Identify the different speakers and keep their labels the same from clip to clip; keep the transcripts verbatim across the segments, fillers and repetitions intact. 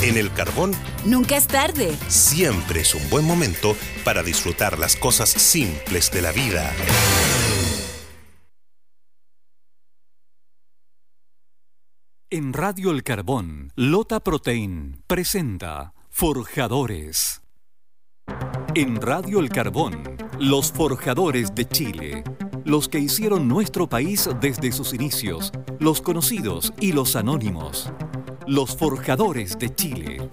Speaker 1: En el Carbón,
Speaker 2: nunca es tarde.
Speaker 1: Siempre es un buen momento para disfrutar las cosas simples de la vida.
Speaker 3: En Radio El Carbón, Lota Protein presenta Forjadores. En Radio El Carbón, los forjadores de Chile. Los que hicieron nuestro país desde sus inicios, los conocidos y los anónimos. Los forjadores de Chile.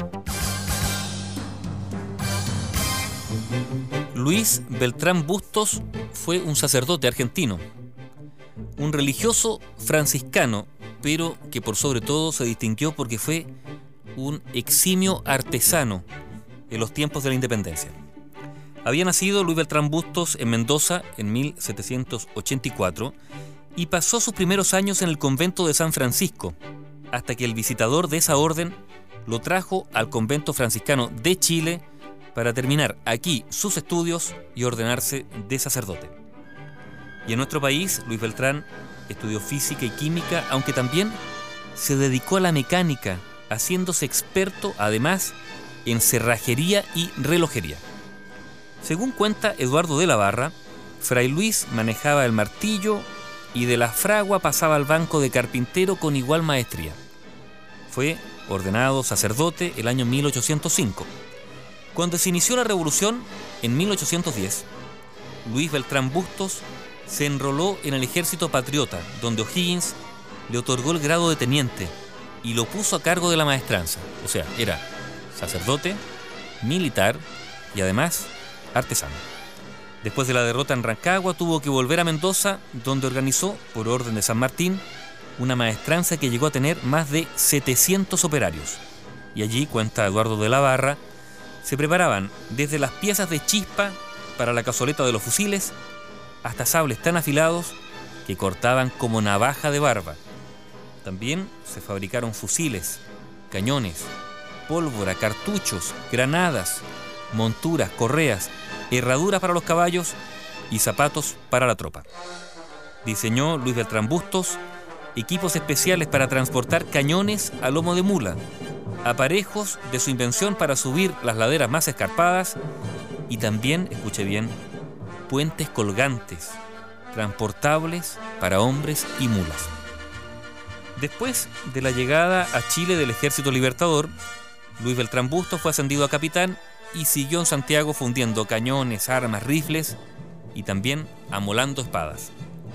Speaker 4: Luis Beltrán Bustos fue un sacerdote argentino, un religioso franciscano, pero que por sobre todo se distinguió porque fue un eximio artesano en los tiempos de la independencia. Había nacido Luis Beltrán Bustos en Mendoza en mil setecientos ochenta y cuatro y pasó sus primeros años en el convento de San Francisco, hasta que el visitador de esa orden lo trajo al convento franciscano de Chile para terminar aquí sus estudios y ordenarse de sacerdote. Y en nuestro país, Luis Beltrán estudió física y química, aunque también se dedicó a la mecánica, haciéndose experto además en cerrajería y relojería. Según cuenta Eduardo de la Barra, Fray Luis manejaba el martillo y de la fragua pasaba al banco de carpintero con igual maestría. Fue ordenado sacerdote el año mil ochocientos cinco. Cuando se inició la revolución, en mil ochocientos diez, Luis Beltrán Bustos se enroló en el ejército patriota, donde O'Higgins le otorgó el grado de teniente y lo puso a cargo de la maestranza. O sea, era sacerdote, militar y además artesano. Después de la derrota en Rancagua, tuvo que volver a Mendoza, donde organizó, por orden de San Martín, una maestranza que llegó a tener más de setecientos operarios. Y allí, cuenta Eduardo de la Barra, se preparaban desde las piezas de chispa para la cazoleta de los fusiles hasta sables tan afilados que cortaban como navaja de barba. También se fabricaron fusiles, cañones, pólvora, cartuchos, granadas, monturas, correas, herraduras para los caballos y zapatos para la tropa. Diseñó Luis Beltrán Bustos equipos especiales para transportar cañones a lomo de mula, aparejos de su invención para subir las laderas más escarpadas y también, escuche bien, puentes colgantes, transportables para hombres y mulas. Después de la llegada a Chile del Ejército Libertador, Luis Beltrán Bustos fue ascendido a capitán y siguió en Santiago fundiendo cañones, armas, rifles y también amolando espadas.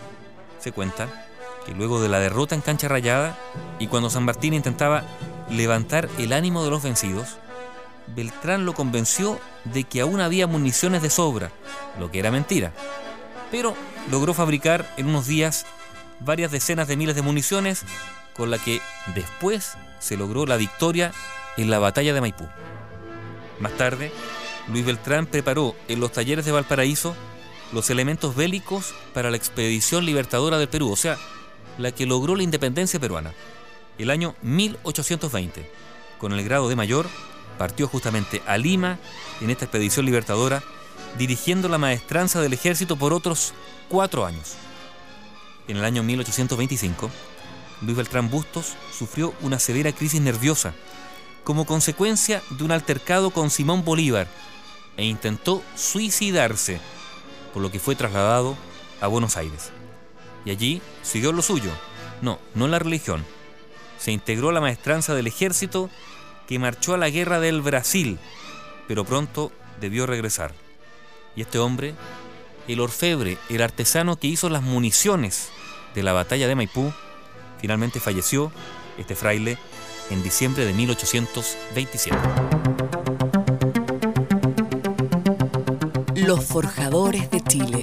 Speaker 4: Se cuenta que luego de la derrota en Cancha Rayada y cuando San Martín intentaba levantar el ánimo de los vencidos, Beltrán lo convenció de que aún había municiones de sobra, lo que era mentira, pero logró fabricar en unos días varias decenas de miles de municiones con la que después se logró la victoria en la batalla de Maipú. Más tarde, Luis Beltrán preparó en los talleres de Valparaíso los elementos bélicos para la expedición libertadora del Perú, o sea, la que logró la independencia peruana. El año mil ochocientos veinte, con el grado de mayor, partió justamente a Lima en esta expedición libertadora, dirigiendo la maestranza del ejército por otros cuatro años. En el año mil ochocientos veinticinco, Luis Beltrán Bustos sufrió una severa crisis nerviosa como consecuencia de un altercado con Simón Bolívar e intentó suicidarse, por lo que fue trasladado a Buenos Aires. Y allí siguió lo suyo, no, no la religión. Se integró a la maestranza del ejército que marchó a la guerra del Brasil, pero pronto debió regresar. Y este hombre, el orfebre, el artesano que hizo las municiones de la batalla de Maipú, finalmente falleció, este fraile, en diciembre de mil ochocientos veintisiete.
Speaker 2: Los forjadores de Chile.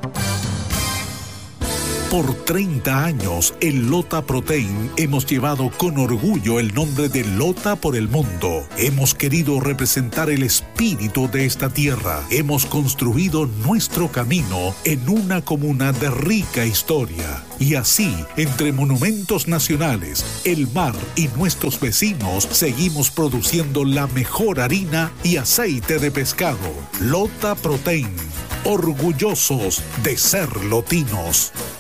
Speaker 5: Por treinta años, en Lota Protein hemos llevado con orgullo el nombre de Lota por el mundo. Hemos querido representar el espíritu de esta tierra. Hemos construido nuestro camino en una comuna de rica historia. Y así, entre monumentos nacionales, el mar y nuestros vecinos, seguimos produciendo la mejor harina y aceite de pescado. Lota Protein, orgullosos de ser lotinos.